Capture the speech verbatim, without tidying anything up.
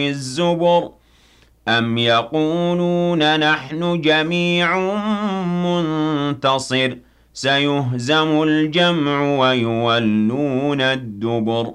الزبر أم يقولون نحن جميع منتصر سيهزم الجمع ويولون الدبر